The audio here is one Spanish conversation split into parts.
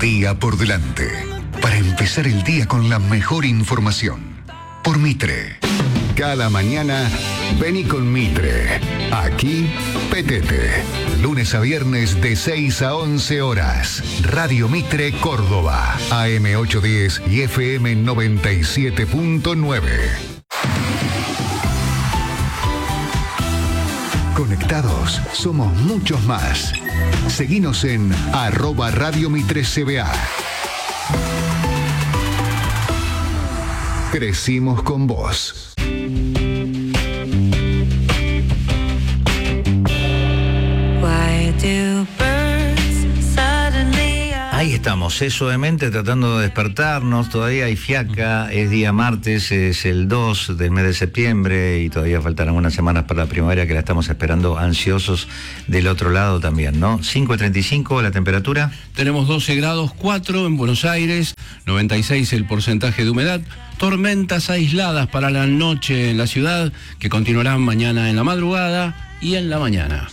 día por delante. Para empezar el día con la mejor información. Por Mitre. Cada mañana, vení con Mitre. Aquí, Petete. Lunes a viernes de 6 a 11 horas. Radio Mitre Córdoba. AM 810 y FM 97.9. Conectados, somos muchos más. Seguinos en @Radio Mitre CBA. Crecimos con vos. Ahí estamos, suavemente tratando de despertarnos, todavía hay fiaca, es día martes, es el 2 del mes de septiembre y todavía faltan algunas semanas para la primavera que la estamos esperando ansiosos del otro lado también, ¿no? 5:35 la temperatura. Tenemos 12 grados 4 en Buenos Aires, 96 el porcentaje de humedad, tormentas aisladas para la noche en la ciudad que continuarán mañana en la madrugada y en la mañana.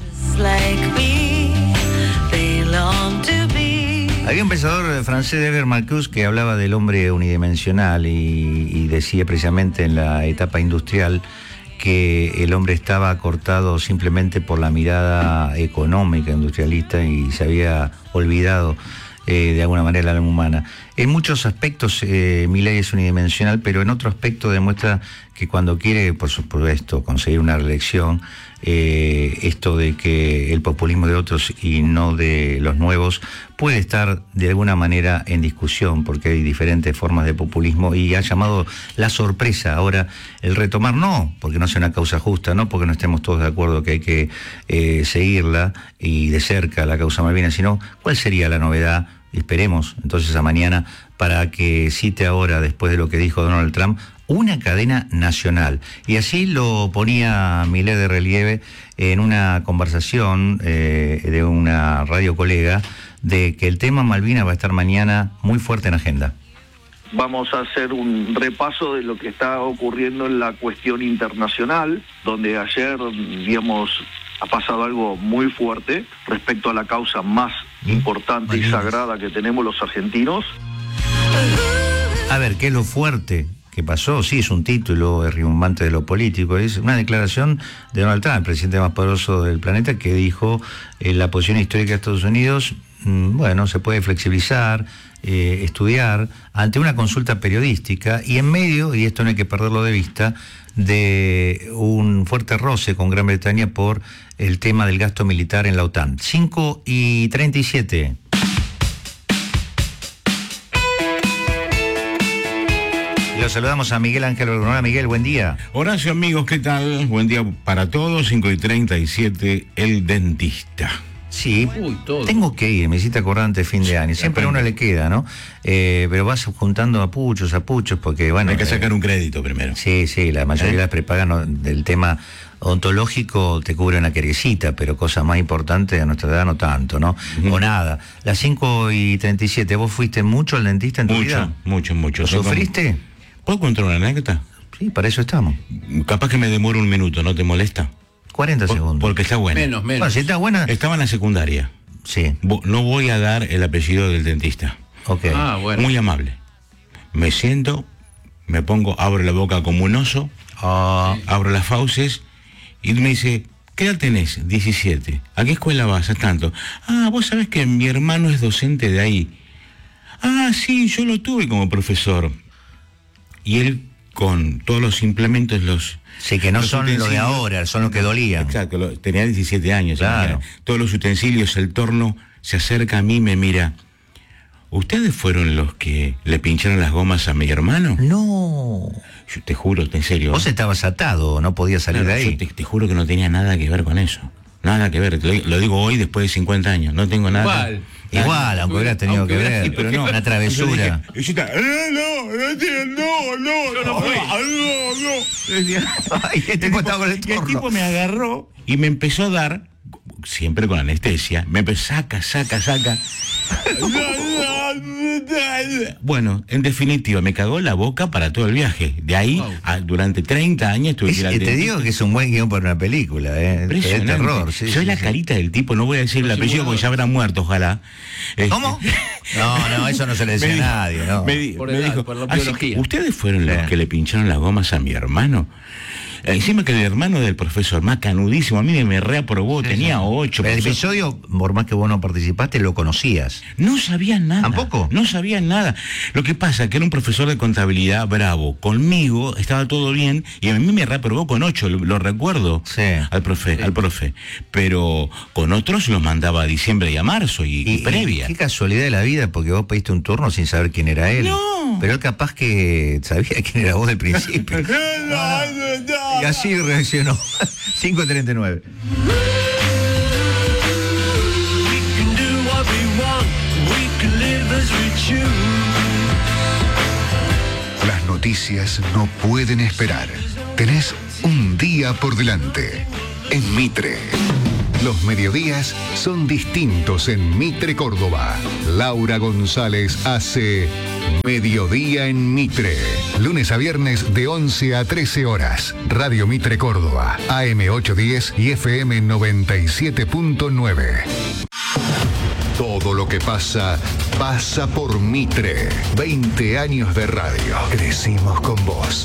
Había un pensador francés, Edgar Marcuse, que hablaba del hombre unidimensional y decía precisamente en la etapa industrial que el hombre estaba cortado simplemente por la mirada económica industrialista y se había olvidado de alguna manera la alma humana. En muchos aspectos Milei es unidimensional, pero en otro aspecto demuestra que cuando quiere, por supuesto, conseguir una reelección, esto de que el populismo de otros y no de los nuevos puede estar de alguna manera en discusión, porque hay diferentes formas de populismo y ha llamado la sorpresa ahora el retomar, no porque no sea una causa justa, no porque no estemos todos de acuerdo que hay que seguirla y de cerca la causa Malvinas, sino cuál sería la novedad. Esperemos entonces a mañana para que cite ahora, después de lo que dijo Donald Trump, una cadena nacional. Y así lo ponía Milei de relieve en una conversación de una radio colega, de que el tema Malvinas va a estar mañana muy fuerte en agenda. Vamos a hacer un repaso de lo que está ocurriendo en la cuestión internacional, donde ayer, digamos, ha pasado algo muy fuerte respecto a la causa más importante y sagrada que tenemos los argentinos. A ver, ¿qué es lo fuerte que pasó? Sí, es un título, es rimbombante de lo político, es una declaración de Donald Trump, el presidente más poderoso del planeta, que dijo la posición histórica de Estados Unidos, bueno, se puede flexibilizar, estudiar, ante una consulta periodística y en medio, y esto no hay que perderlo de vista, de un fuerte roce con Gran Bretaña por el tema del gasto militar en la OTAN. 5:37. Lo saludamos a Miguel Ángel Orgonora. Hola Miguel, buen día. Horacio, amigos, ¿qué tal? Buen día para todos. 5:37, el dentista. Sí, tengo que ir, me hiciste acordar antes de fin de año. Siempre a uno le queda, ¿no? Pero vas juntando apuchos, porque bueno... Hay que sacar un crédito primero. Sí, la mayoría de las prepagas del tema ontológico te cubre una quericita, pero cosas más importantes a nuestra edad no tanto, ¿no? O nada. Las 5:37, ¿vos fuiste mucho al dentista en tu vida? Mucho. ¿Sufriste? ¿Puedo contar una anécdota? Sí, para eso estamos. Capaz que me demoro un minuto, ¿no te molesta? 40 segundos. Porque está buena. Menos. Bueno, si está buena... Estaba en la secundaria. Sí. No voy a dar el apellido del dentista. Ok. Bueno. Muy amable. Me siento, me pongo, abro la boca como un oso, abro las fauces y me dice, ¿qué edad tenés? 17. ¿A qué escuela vas? ¿A tanto? Vos sabés que mi hermano es docente de ahí. Sí, yo lo tuve como profesor. Y él, con todos los implementos, Sí, que no son lo de ahora, son los que dolían. Exacto, tenía 17 años. Claro. Todos los utensilios, el torno, se acerca a mí y me mira. ¿Ustedes fueron los que le pincharon las gomas a mi hermano? No. Yo te juro, en serio. Vos estabas atado, no podías salir de ahí. Yo te juro que no tenía nada que ver con eso. Nada que ver. Lo digo hoy después de 50 años. No tengo nada. Igual, aunque hubieras tenido que ver. Sí, pero no. Una travesura. Y yo estaba, Ay, el tipo estaba con el Y el torno. tipo me agarró y me empezó a dar, siempre con anestesia, me empezó, saca. Bueno, en definitiva, me cagó la boca para todo el viaje. De ahí, durante 30 años tuve que ir al te digo que es un buen guión para una película, ¿eh? Es terror. Sí, Soy la carita del tipo, no voy a decir el apellido porque ya habrá muerto, ojalá. ¿Cómo? No, eso no se le decía a nadie, ¿no? Me dijo, por la biología. ¿Ustedes fueron los que le pincharon las gomas a mi hermano? Encima que el hermano del profesor, más canudísimo, a mí me reaprobó, tenía 8. Pero el episodio, por más que vos no participaste, lo conocías. No sabía nada. ¿Tampoco? No sabía nada. Lo que pasa es que era un profesor de contabilidad bravo. Conmigo estaba todo bien y a mí me reaprobó con 8, lo recuerdo. Sí. Al profe. Pero con otros los mandaba a diciembre y a marzo y previa. Qué casualidad de la vida, porque vos pediste un turno sin saber quién era él. No. Pero él capaz que sabía quién era vos del principio. Y así reaccionó. 5:39. Las noticias no pueden esperar. Tenés un día por delante. En Mitre. Los mediodías son distintos en Mitre, Córdoba. Laura González hace Mediodía en Mitre. Lunes a viernes de 11 a 13 horas. Radio Mitre Córdoba. AM 810 y FM 97.9. Todo lo que pasa, pasa por Mitre. 20 años de radio. Crecimos con vos.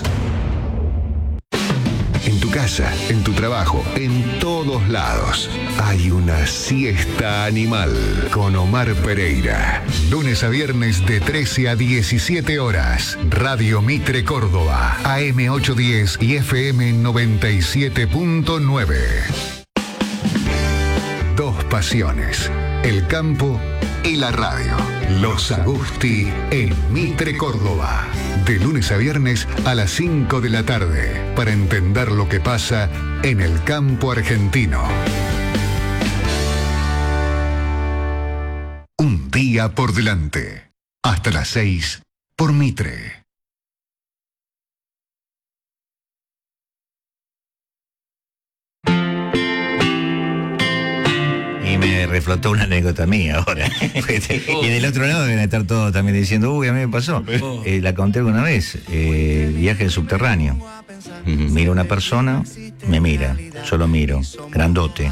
En tu casa, en tu trabajo, en todos lados. Hay una siesta animal con Omar Pereira. Lunes a viernes de 13 a 17 horas. Radio Mitre Córdoba. AM 810 y FM 97.9. Dos pasiones. El campo y la radio. Los Agusti en Mitre Córdoba. De lunes a viernes a las 5 de la tarde. Para entender lo que pasa en el campo argentino. Un día por delante. Hasta las 6 por Mitre. Me reflotó una anécdota mía ahora. Y del otro lado deben estar todos también diciendo, uy, a mí me pasó. La conté alguna vez, viaje en subterráneo. Miro una persona, me mira, yo lo miro, grandote.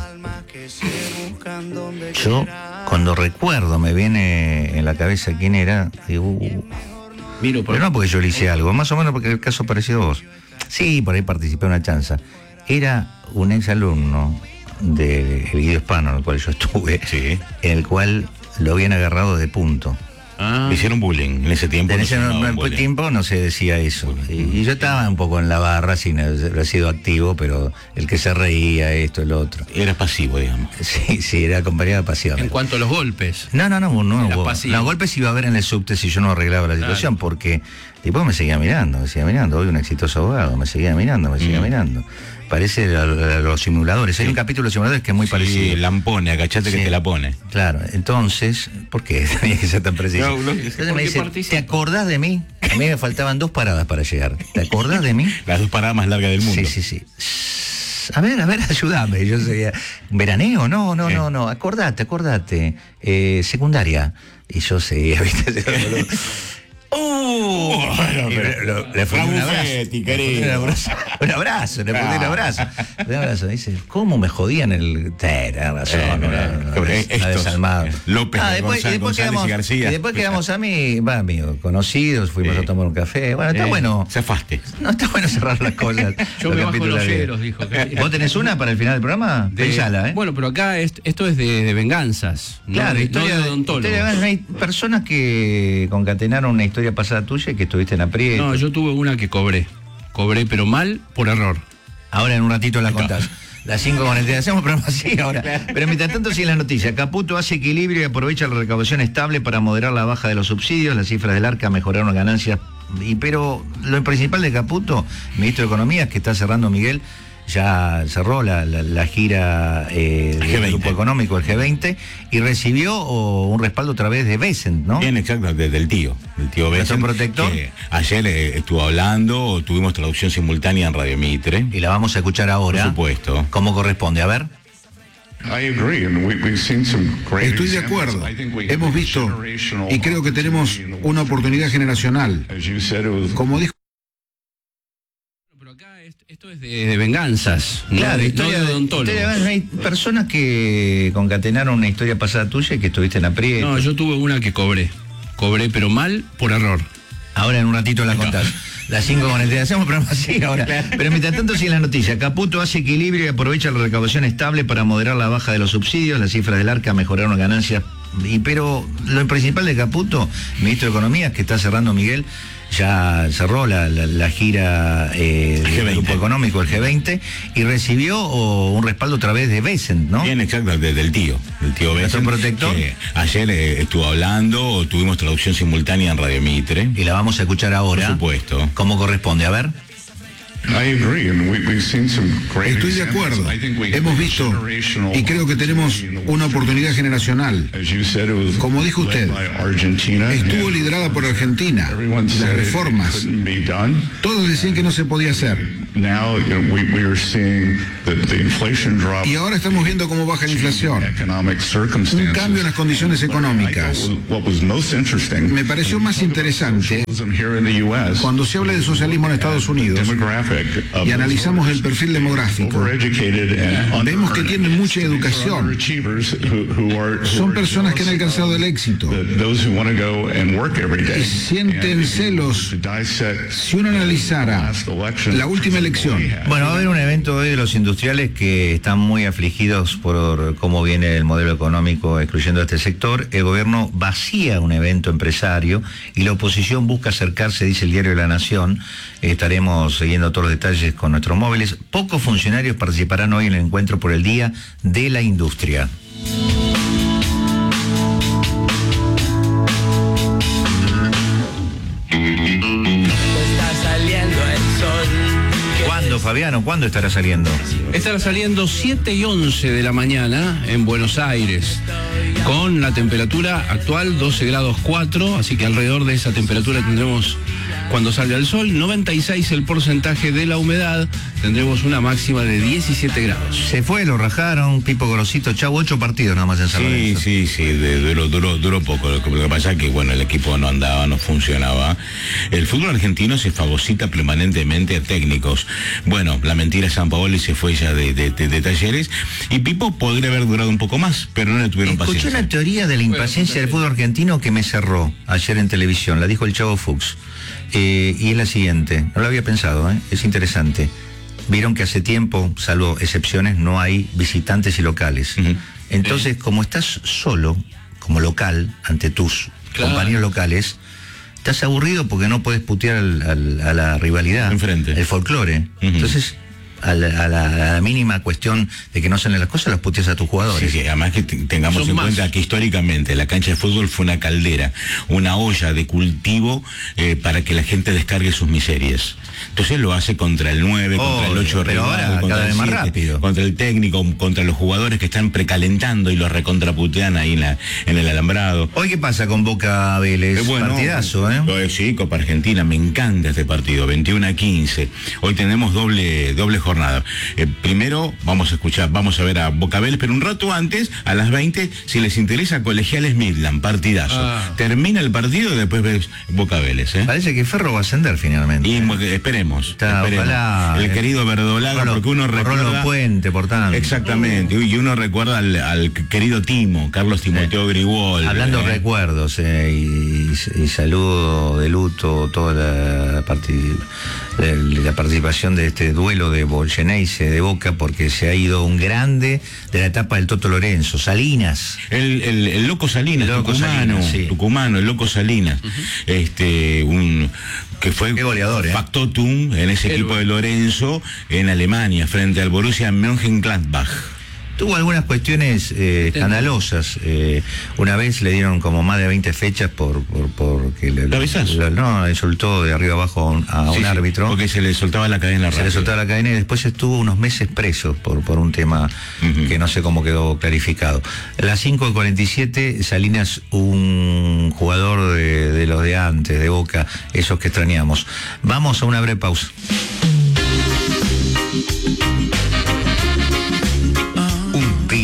Yo, cuando recuerdo, me viene en la cabeza quién era, digo, pero no porque yo le hice algo, más o menos porque el caso parecido a vos. Sí, por ahí participé en una chanza. Era un ex alumno del Guido Hispano, en el cual yo estuve, sí, en el cual lo habían agarrado de punto. Me hicieron bullying en ese tiempo. En ese tiempo no se decía eso. Y yo estaba un poco en la barra sin haber sido activo, pero el que se reía, esto, el otro. Era pasivo, digamos. Sí, era acompañado pasivo. En cuanto a los golpes. No hubo. Los golpes iba a haber en el subte si yo no arreglaba la situación, porque tipo me seguía mirando, hoy un exitoso abogado, me seguía mirando. Parece los simuladores. Hay un capítulo de simuladores que es muy parecido. Sí, lampone, agachate que te la pone. Claro, entonces, ¿por qué tenía que ser tan preciso? Entonces me dice, ¿te acordás de mí? A mí me faltaban 2 paradas para llegar. ¿Te acordás de mí? Las 2 paradas más largas del mundo. Sí. A ver, ayúdame. Yo sería, ¿veraneo? No. Acordate. Secundaria. Y yo seguía, ¿viste? Le fue un abrazo. Le puse un abrazo. Dice, ¿cómo me jodían el... Tenés razón, desalmado. López, después quedamos amigos, conocidos, fuimos a tomar un café. Bueno, está bueno. Zafaste. No, está bueno cerrar las cosas. Yo me bajo los hielos, dijo. ¿Vos tenés una para el final del programa? Pensala, ¿eh? Bueno, pero acá esto es de venganzas. Claro, historia de odontólogos. Hay personas que concatenaron una historia pasada tuya y que estuviste en aprieto. No, yo tuve una que cobré, pero mal por error. Ahora en un ratito la contás. Las 5:40, hacemos programa así ahora. Pero mientras tanto sigue la noticia. Caputo hace equilibrio y aprovecha la recaudación estable para moderar la baja de los subsidios. Las cifras del Arca mejoraron las ganancias. Pero lo principal de Caputo, ministro de Economía, es que está cerrando Miguel, ya cerró la gira del grupo económico, el G20, y recibió un respaldo a través de Bessent, ¿no? Bien, exacto, desde el tío Bessent, protector. Que ayer estuvo hablando, tuvimos traducción simultánea en Radio Mitre. Y la vamos a escuchar ahora. Por supuesto. ¿Cómo corresponde? A ver. Estoy de acuerdo. Hemos visto y creo que tenemos una oportunidad generacional. Como dijo... Pero acá esto es de venganzas, Claro, no de odontólogos. Hay personas que concatenaron una historia pasada tuya y que estuviste en aprieto. No, yo tuve una que cobré pero mal por error. Ahora en un ratito la contás. Las 5:40, hacemos programa así ahora. Pero mientras tanto sigue la noticia. Caputo hace equilibrio y aprovecha la recaudación estable para moderar la baja de los subsidios. Las cifras del Arca mejoraron ganancias. Pero lo principal de Caputo, ministro de Economía, que está cerrando Miguel, ya cerró la gira del Grupo Económico, el G20, y recibió un respaldo a través de Bessent, ¿no? Bien, exacto, del tío Bessent. Protector. Ayer estuvo hablando, tuvimos traducción simultánea en Radio Mitre. Y la vamos a escuchar ahora. Por supuesto. Como corresponde, a ver. Estoy de acuerdo. Hemos visto y creo que tenemos una oportunidad generacional. Como dijo usted, estuvo liderada por Argentina. Las reformas. Todos decían que no se podía hacer. Y ahora estamos viendo cómo baja la inflación. Un cambio en las condiciones económicas. Me pareció más interesante cuando se habla de socialismo en Estados Unidos y analizamos el perfil demográfico. Vemos que tienen mucha educación. Son personas que han alcanzado el éxito. Y sienten celos. Si uno analizara la última elección. Bueno, va a haber un evento hoy de los industriales que están muy afligidos por cómo viene el modelo económico excluyendo a este sector. El gobierno vacía un evento empresario y la oposición busca acercarse, dice el diario La Nación. Estaremos siguiendo todos los detalles con nuestros móviles. Pocos funcionarios participarán hoy en el encuentro por el Día de la Industria. ¿Cuándo, Fabiano? ¿Cuándo estará saliendo? Estará saliendo 7:11 de la mañana en Buenos Aires, con la temperatura actual 12 grados 4, así que alrededor de esa temperatura tendremos cuando salga el sol. 96 el porcentaje de la humedad, tendremos una máxima de 17 grados. Se fue, lo rajaron, Pipo Gorosito, chau, 8 partidos nada más en San Lorenzo. Sí, duró poco. Lo que pasa es que, bueno, el equipo no andaba, no funcionaba. El fútbol argentino se fagocita permanentemente a técnicos. Bueno, la mentira Sampaoli se fue ya de Talleres y Pipo podría haber durado un poco más, pero no le tuvieron paciencia. Escuché una teoría de la impaciencia del fútbol argentino que me cerró ayer en televisión, la dijo el Chavo Fuchs. Y es la siguiente, no lo había pensado, es interesante. Vieron que hace tiempo, salvo excepciones, no hay visitantes y locales. Uh-huh. Entonces, como estás solo, como local, ante tus compañeros locales, estás aburrido porque no puedes putear a la rivalidad, enfrente, el folclore. Uh-huh. Entonces, a la mínima cuestión de que no salen las cosas, los puteas a tus jugadores. Sí, además que tengamos en cuenta que históricamente la cancha de fútbol fue una caldera, una olla de cultivo para que la gente descargue sus miserias. Entonces lo hace contra el 9, contra el 8 pero rival, ahora contra cada vez más rápido. Contra el técnico, contra los jugadores que están precalentando y los recontraputean ahí en el alambrado. ¿Hoy qué pasa con Boca Vélez? Bueno, partidazo, sí, Copa Argentina, me encanta este partido, 21-15. Hoy tenemos doble jornada. Primero vamos a ver a Boca Vélez, pero un rato antes, a las 20, si les interesa, Colegiales Midland, partidazo. Termina el partido y después ves Boca Vélez. Parece que Ferro va a ascender finalmente. Y esperemos. Ojalá, el querido Verdolaga, porque uno recuerda... Puente, por tanto. Exactamente, y uno recuerda al querido Timo, Carlos Timoteo Grigol. Hablando de recuerdos, y saludo de luto toda la participación de este duelo de Bolcheneise de Boca, porque se ha ido un grande de la etapa del Toto Lorenzo, Salinas. El Loco Salinas, tucumano, el Loco Salinas. Uh-huh. Que fue goleador, factotum en ese equipo de Lorenzo en Alemania frente al Borussia Mönchengladbach. Tuvo algunas cuestiones escandalosas. Una vez le dieron como más de 20 fechas porque le insultó de arriba abajo a un árbitro. Porque se le soltaba la cadena rápido. Se le soltaba la cadena y después estuvo unos meses preso por un tema que no sé cómo quedó clarificado. A las 5:47, Salinas, un jugador de los de antes, de Boca, esos que extrañamos. Vamos a una breve pausa.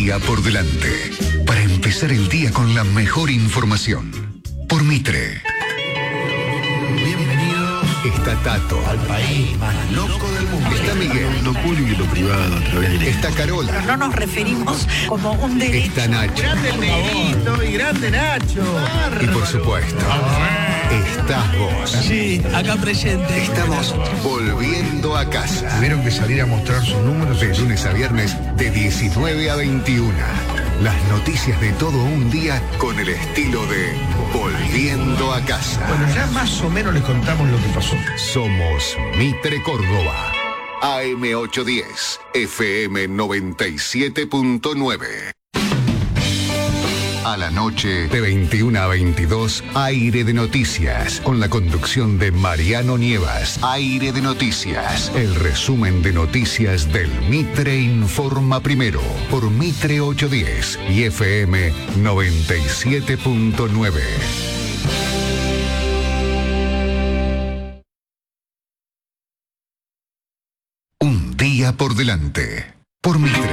día por delante. Para empezar el día con la mejor información. Por Mitre. Bienvenidos. Está Tato. Al país más loco del mundo. Está Miguel. Lo público y lo privado a través de... Está Carola. Pero no nos referimos como un derecho. Está Nacho. Grande el negrito y grande Nacho. Y por supuesto, estás vos. Sí, acá presente. Estamos volviendo a casa. Tuvieron que salir a mostrar sus números. De lunes a viernes, de 19 a 21. Las noticias de todo un día con el estilo de Volviendo a casa. Bueno, ya más o menos les contamos lo que pasó. Somos Mitre Córdoba. AM810, FM 97.9. A la noche, de 21 a 22, Aire de Noticias, con la conducción de Mariano Nievas. Aire de Noticias, el resumen de noticias del Mitre Informa Primero, por Mitre 810 y FM 97.9. Un día por delante, por Mitre.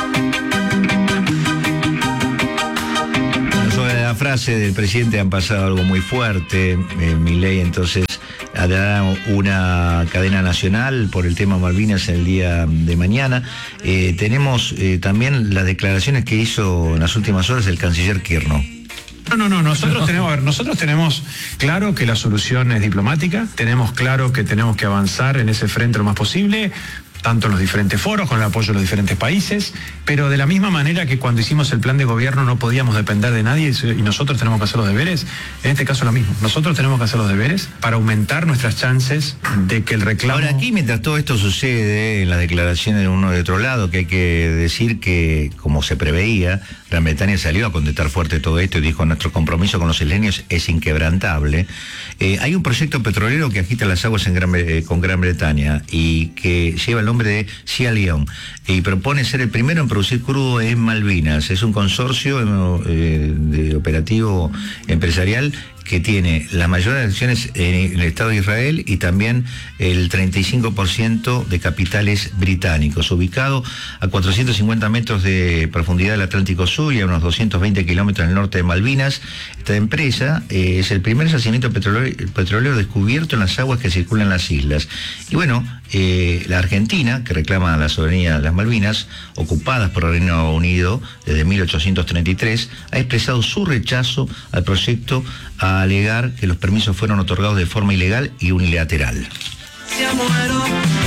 Frase del presidente han pasado algo muy fuerte. Milei entonces hará una cadena nacional por el tema Malvinas el día de mañana. Tenemos también las declaraciones que hizo en las últimas horas el canciller Kirchner. No, nosotros tenemos claro que la solución es diplomática, tenemos claro que tenemos que avanzar en ese frente lo más posible, tanto en los diferentes foros, con el apoyo de los diferentes países, pero de la misma manera que cuando hicimos el plan de gobierno no podíamos depender de nadie y nosotros tenemos que hacer los deberes, en este caso lo mismo, nosotros tenemos que hacer los deberes para aumentar nuestras chances de que el reclamo... Ahora aquí, mientras todo esto sucede, en las declaraciones de uno de otro lado, que hay que decir que, como se preveía, Gran Bretaña salió a contestar fuerte todo esto y dijo: nuestro compromiso con los isleños es inquebrantable. Hay un proyecto petrolero que agita las aguas con Gran Bretaña y que lleva el nombre de Sierra Leone y propone ser el primero en producir crudo en Malvinas. Es un consorcio de operativo empresarial que tiene las mayores acciones en el Estado de Israel y también el 35% de capitales británicos, ubicado a 450 metros de profundidad del Atlántico Sur y a unos 220 kilómetros al norte de Malvinas. Esta empresa es el primer yacimiento petrolero descubierto en las aguas que circulan en las islas. Y bueno, la Argentina, que reclama la soberanía de las Malvinas, ocupadas por el Reino Unido desde 1833, ha expresado su rechazo al proyecto, a alegar que los permisos fueron otorgados de forma ilegal y unilateral. Ya muero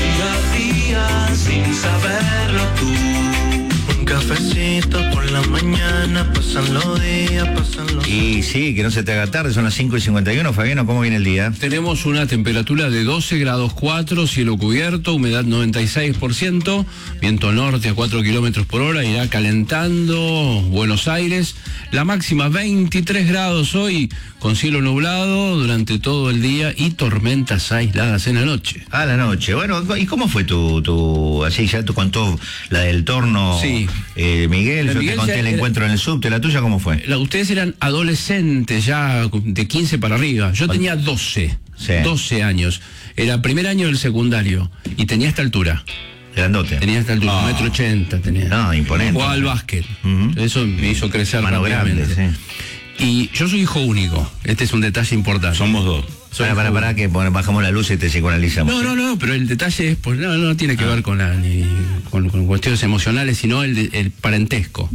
día sin saberlo tú. Un cafecito por la mañana, pasan los días, Y sí, que no se te haga tarde, son las 5:51. Fabiano, ¿cómo viene el día? Tenemos una temperatura de 12 grados 4, cielo cubierto, humedad 96%, viento norte a 4 kilómetros por hora, irá calentando Buenos Aires. La máxima 23 grados hoy, con cielo nublado durante todo el día y tormentas aisladas en la noche. A la noche. Bueno, ¿y cómo fue tu así ya tú contó la del torno? Sí. Miguel, yo te conté el encuentro en el subte. ¿La tuya cómo fue? Ustedes eran adolescentes ya de 15 para arriba. Yo tenía 12. Sí. 12 años. Era primer año del secundario y tenía esta altura. Grandote. Tenía esta altura, 1,80 m tenía. No, imponente. Jugaba al básquet. Eso me hizo crecer mano grande, sí. Y yo soy hijo único. Este es un detalle importante. Somos dos. Para que bajamos la luz y te psicoanalizamos. No, pero el detalle es, pues no tiene que ver con cuestiones emocionales, sino el parentesco.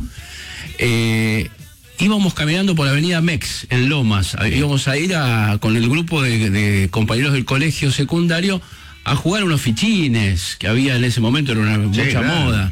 Íbamos caminando por la avenida Mex, en Lomas. Íbamos a ir con el grupo de compañeros del colegio secundario a jugar unos fichines que había en ese momento, era mucha moda.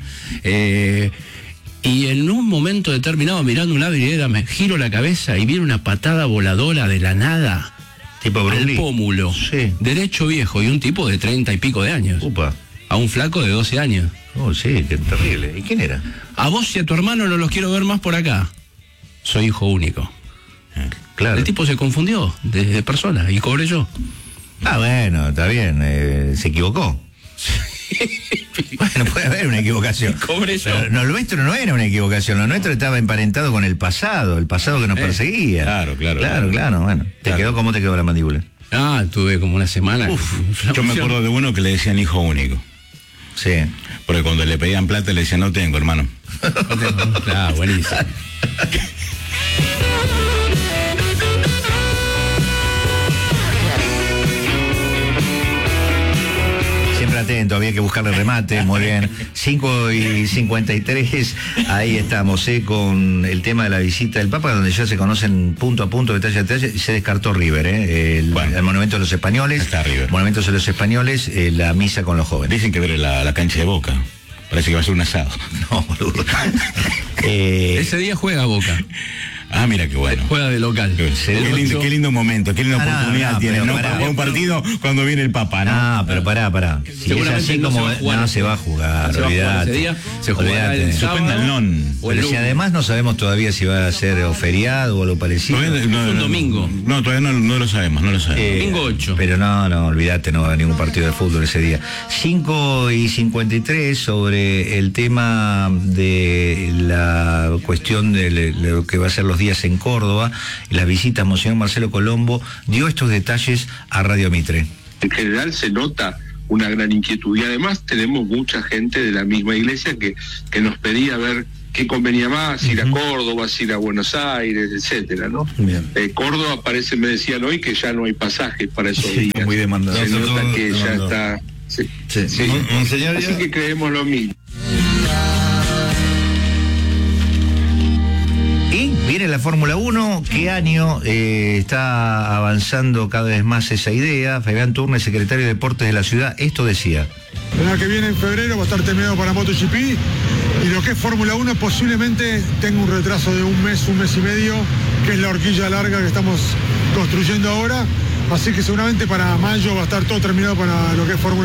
Y en un momento determinado, mirando una vereda, me giro la cabeza y vi una patada voladora de la nada. Tipo al pómulo. Sí. Derecho viejo, y un tipo de 30 y pico de años. Upa. A un flaco de 12 años. Oh, sí, qué terrible. ¿Y quién era? A vos y a tu hermano no los quiero ver más por acá. Soy hijo único. Claro. El tipo se confundió de persona y cobré yo. Ah, bueno, está bien. Se equivocó. Bueno, puede haber una equivocación. Cobré yo. Pero lo nuestro no era una equivocación, lo nuestro estaba emparentado con el pasado que nos perseguía. Claro. Bueno, ¿cómo te quedó la mandíbula? Tuve como una semana. Yo me acuerdo de uno que le decían hijo único. Sí. Porque cuando le pedían plata le decían, no tengo, hermano. No tengo. Ah, buenísimo. Siempre atento, había que buscarle remate, muy bien. 5:53, ahí estamos, con el tema de la visita del Papa, donde ya se conocen punto a punto, detalle a detalle, se descartó River, el Monumento de los Españoles. Está River. Monumentos de los Españoles, la misa con los jóvenes. Dicen que ver la cancha de Boca. Parece que va a ser un asado. No, boludo. Ese día juega Boca. Ah, mira qué bueno. Juega de local. Qué lindo momento, qué linda oportunidad tiene, ¿no? Para un partido cuando viene el Papa, ¿no? No, pero pará. Si es así como no se va a jugar, olvidate. Se jugará el sábado. Pero si además no sabemos todavía si va a ser o feriado o algo parecido. Es un domingo. No, todavía no lo sabemos, Domingo 8. Pero no, olvídate, no va a haber ningún partido de fútbol ese día. 5:53 sobre el tema de la cuestión de lo que va a ser los días en Córdoba, las visitas. Monseñor Marcelo Colombo dio estos detalles a Radio Mitre. En general se nota una gran inquietud y además tenemos mucha gente de la misma iglesia que nos pedía ver qué convenía más, ir a Córdoba, ir a Buenos Aires, etcétera, ¿no? Córdoba me decían hoy que ya no hay pasajes para esos días. Muy demandado. Se nota que ya está. Sí. Monseñor, así que creemos lo mismo. Viene la Fórmula 1, ¿qué año está avanzando cada vez más esa idea? Fabián Turner, secretario de Deportes de la ciudad, esto decía. El año que viene, en febrero, va a estar terminado para MotoGP, y lo que es Fórmula 1 posiblemente tenga un retraso de un mes y medio, que es la horquilla larga que estamos construyendo ahora, así que seguramente para mayo va a estar todo terminado para lo que es Fórmula 1.